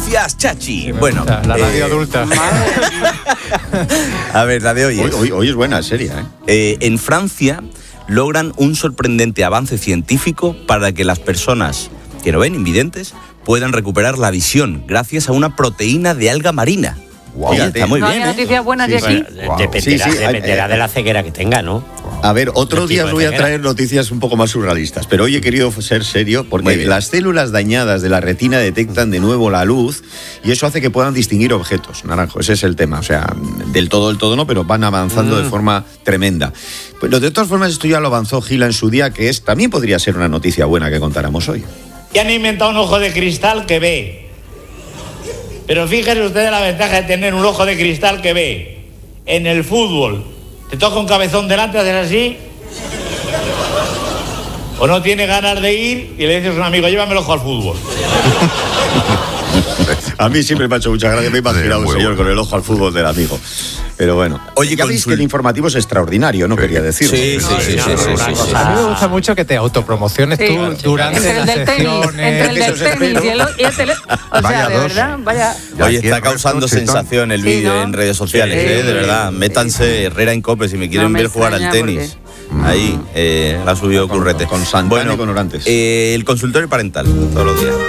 Gracias, Chachi. Sí, bueno, la radio adulta. A ver, la de hoy es... Hoy es buena, seria, En Francia logran un sorprendente avance científico para que las personas que no ven, invidentes, puedan recuperar la visión gracias a una proteína de alga marina. Wow. Oye, está muy ¿No bien, hay noticias buenas de aquí? Bueno, dependerá de la ceguera que tenga, ¿no? A ver, otro día os voy a ceguera. traer noticias un poco más surrealistas, pero hoy he querido ser serio porque las células dañadas de la retina detectan de nuevo la luz y eso hace que puedan distinguir objetos. Naranjo, ese es el tema. O sea, del todo no, pero van avanzando de forma tremenda. Pero de todas formas, esto ya lo avanzó Gila en su día, que también podría ser una noticia buena que contáramos hoy. Y han inventado un ojo de cristal que ve. Pero fíjense ustedes la ventaja de tener un ojo de cristal que ve. En el fútbol, te toca un cabezón delante, haces así. O no tiene ganas de ir y le dices a un amigo, llévame el ojo al fútbol. A mí siempre me ha hecho mucha gracia, me he imaginado un señor con el ojo al fútbol del amigo. Pero bueno, oye, ya veis que el informativo es extraordinario, no quería decirlo. Sí. A mí me gusta mucho que te autopromociones tú durante las secciones. Entre el del tenis y el tele... O sea, de verdad, vaya... Oye, está causando sensación el vídeo, ¿no?, en redes sociales, de verdad. Métanse Herrera en Cope si me quieren ver jugar al tenis. Ahí, la ha subido Currete. Con Santana y con Orantes. El consultorio parental, todos los días.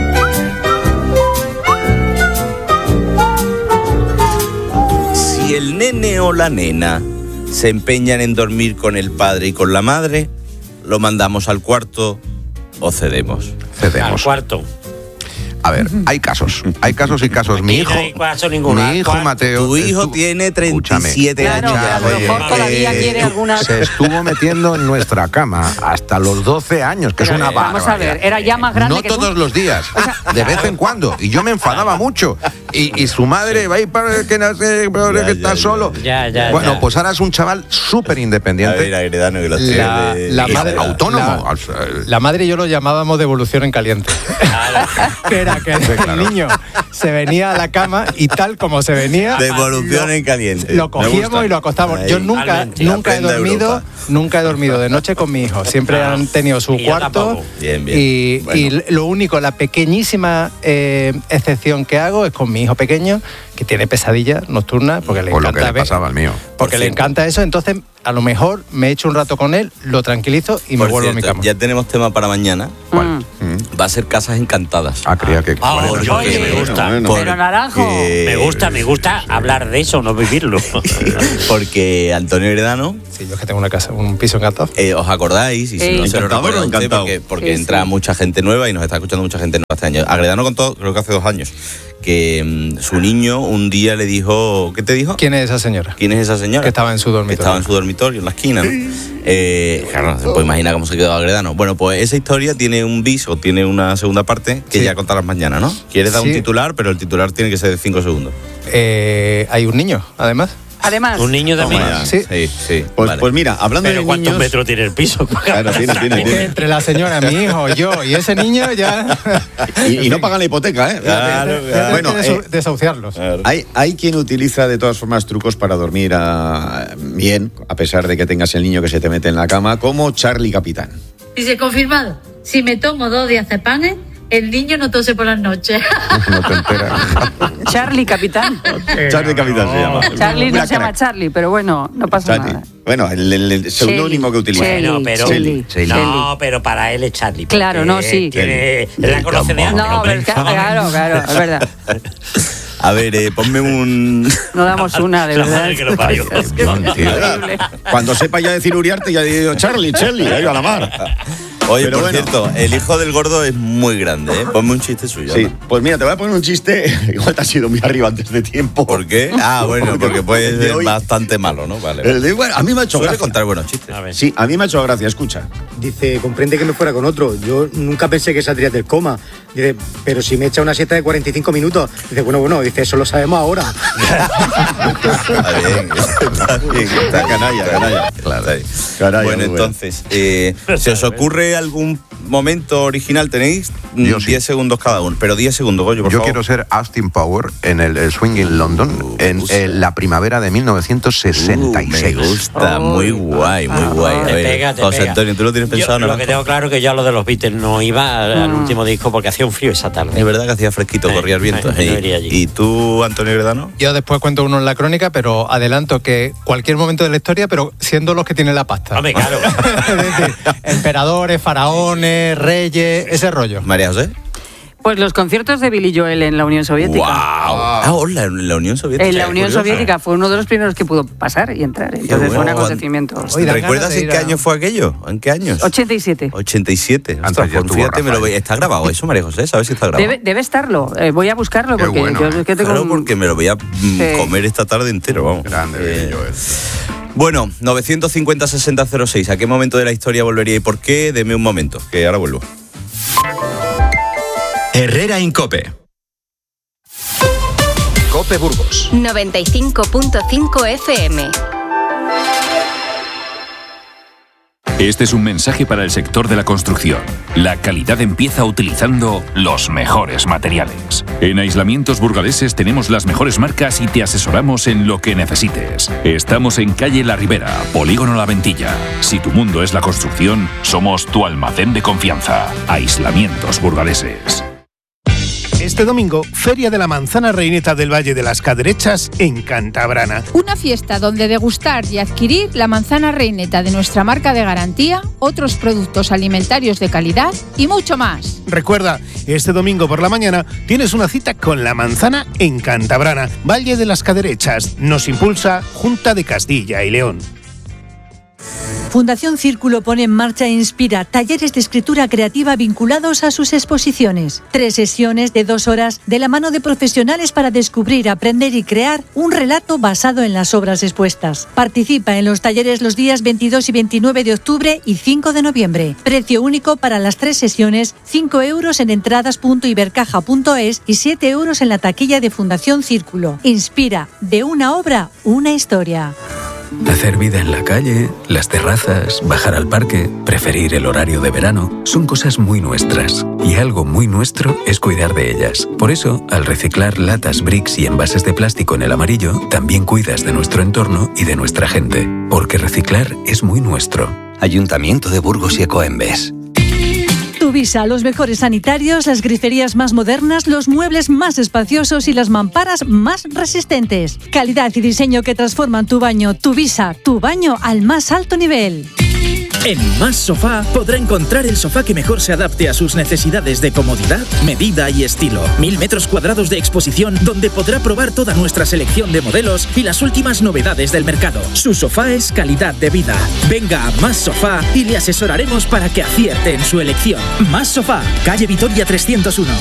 Si el nene o la nena se empeñan en dormir con el padre y con la madre, lo mandamos al cuarto o cedemos. Al cuarto. A ver, hay casos y casos. Mi hijo, Mateo. Tu hijo tiene 37 años. Claro, a lo mejor todavía quiere alguna... Se estuvo metiendo en nuestra cama hasta los 12 años, que es una barbaridad. Vamos a ver, era ya más grande no que tú. todos los días, de vez en cuando. Y yo me enfadaba mucho. Y su madre va a ir para que nace, que está solo. Bueno, pues ahora es un chaval súper independiente. A ver, Agredano, que lo la madre autónomo. La madre y yo lo llamábamos devolución en caliente. Que era que el niño se venía a la cama y tal como se venía, devolución en caliente. Lo cogíamos y lo acostábamos. Ahí. Yo nunca he dormido de noche con mi hijo. Siempre han tenido su cuarto. Bien. Y lo único, la pequeñísima excepción que hago es con mi hijo pequeño, que tiene pesadillas nocturnas porque le encanta. Lo que le pasaba al mío. Porque le encanta eso, entonces a lo mejor me echo un rato con él, lo tranquilizo y me vuelvo a mi cama. Ya tenemos tema para mañana. ¿Cuál? Va a ser Casas Encantadas. Creía que... Oye, me gusta. Pero Naranjo... Me gusta hablar de eso, no vivirlo. Porque Antonio Heredano... Sí, yo es que tengo un piso encantado. ¿Os acordáis? Y si no se lo recuerdo porque entra mucha gente nueva y nos está escuchando mucha gente nueva este año. Agredano contó, creo que hace 2 años, que su niño un día le dijo... ¿Qué te dijo? ¿Quién es esa señora? ¿Quién es esa señora? Que estaba en su dormitorio. Que estaba en su dormitorio, en la esquina, ¿no? Claro, se puede imaginar cómo se quedó Agredano. Bueno, pues esa historia tiene un bis o tiene una segunda parte que ya contarás mañana, ¿no? Quieres dar un titular, pero el titular tiene que ser de 5 segundos. Hay un niño, además. Un niño de Sí. Pues mira, hablando de niños... ¿Cuántos metros tiene el piso? Claro, tiene. Entre la señora, mi hijo, yo y ese niño ya... y no pagan la hipoteca, ¿eh? Claro. Bueno, desahuciarlos. Hay quien utiliza de todas formas trucos para dormir bien, a pesar de que tengas el niño que se te mete en la cama, como Charlie Capitán. Dice, confirmado, si me tomo 2 diazepanes, el niño no tose por las noches. No te enteras. Charlie Capitán. Charlie Capitán se llama. Charlie no se llama Charlie, pero bueno, no pasa nada. Bueno, el seudónimo que utiliza. Pero para él es Charlie. Claro, no, sí. La conoce de antes. No, pero claro, es verdad. A ver, ponme un... No damos una, de verdad. Que lo parió. Es que es horrible. Cuando sepa ya decir Uriarte, ya digo Charlie, ahí a la mar. Oye, pero por cierto, el hijo del gordo es muy grande, ¿eh? Ponme un chiste suyo. Sí, pues mira, te voy a poner un chiste. Igual te has ido muy arriba antes de tiempo. ¿Por qué? Bueno, porque puede ser bastante malo, ¿no? Vale. Bueno, a mí me ha hecho gracia. Contar buenos chistes. Sí, a mí me ha hecho gracia, escucha. Dice, comprende que me fuera con otro. Yo nunca pensé que saldría del coma. Dice, pero si me echa una siesta de 45 minutos. Dice, bueno, dice, eso lo sabemos ahora. Está bien. Está canalla. Claro. Bueno, entonces, ¿se os ocurre algún momento original? Tenéis Yo 10 segundos cada uno, pero 10 segundos, Goyo, por Yo favor. quiero ser Austin Power en el Swinging London en la primavera de 1966. Me gusta, muy guay, muy guay. A ver, José Antonio, ¿tú lo tienes pensado? Lo que tengo claro es que yo a lo de los Beatles no iba al último disco porque hacía un frío esa tarde. Es verdad que hacía fresquito, corría el viento. no iría allí. ¿Y tú, Antonio Gredano? Yo después cuento uno en la crónica, pero adelanto que cualquier momento de la historia, pero siendo los que tienen la pasta. Hombre, claro. Es decir, emperadores, faraones, reyes, ese rollo. María José. Pues los conciertos de Billy Joel en la Unión Soviética. Hola, en la Unión Soviética. En la Unión Soviética fue uno de los primeros que pudo pasar y entrar. Entonces fue un acontecimiento. ¿Recuerdas en qué año fue aquello? ¿En qué años? 87. 87. Ostras, pues fíjate, está grabado eso, María José. ¿Sabes si está grabado? Debe estarlo. Voy a buscarlo porque yo es que tengo claro, porque me lo voy a comer esta tarde entero, vamos. Grande Billy Joel. Bueno, 950-6006. ¿A qué momento de la historia volvería y por qué? Deme un momento, que ahora vuelvo. Herrera Incope. Cope Burgos 95.5 FM. Este es un mensaje para el sector de la construcción. La calidad empieza utilizando los mejores materiales. En Aislamientos Burgaleses tenemos las mejores marcas y te asesoramos en lo que necesites. Estamos en calle La Ribera, Polígono La Ventilla. Si tu mundo es la construcción, somos tu almacén de confianza. Aislamientos Burgaleses. Este domingo, Feria de la Manzana Reineta del Valle de las Caderechas en Cantabrana. Una fiesta donde degustar y adquirir la manzana reineta de nuestra marca de garantía, otros productos alimentarios de calidad y mucho más. Recuerda, este domingo por la mañana tienes una cita con la manzana en Cantabrana, Valle de las Caderechas. Nos impulsa Junta de Castilla y León. Fundación Círculo pone en marcha e inspira talleres de escritura creativa vinculados a sus exposiciones. 3 sesiones de 2 horas de la mano de profesionales para descubrir, aprender y crear un relato basado en las obras expuestas. Participa en los talleres los días 22 y 29 de octubre y 5 de noviembre. Precio único para las 3 sesiones, 5 euros en entradas.ibercaja.es y 7 euros en la taquilla de Fundación Círculo. Inspira, de una obra, una historia. Hacer vida en la calle, las terrazas, bajar al parque, preferir el horario de verano, son cosas muy nuestras. Y algo muy nuestro es cuidar de ellas. Por eso, al reciclar latas, bricks y envases de plástico en el amarillo, también cuidas de nuestro entorno y de nuestra gente. Porque reciclar es muy nuestro. Ayuntamiento de Burgos y Ecoembes. Tuvisa, los mejores sanitarios, las griferías más modernas, los muebles más espaciosos y las mamparas más resistentes. Calidad y diseño que transforman tu baño. Tuvisa, tu baño al más alto nivel. En Más Sofá podrá encontrar el sofá que mejor se adapte a sus necesidades de comodidad, medida y estilo. 1000 metros cuadrados de exposición donde podrá probar toda nuestra selección de modelos y las últimas novedades del mercado. Su sofá es calidad de vida. Venga a Más Sofá y le asesoraremos para que acierte en su elección. Más Sofá, calle Vitoria 301.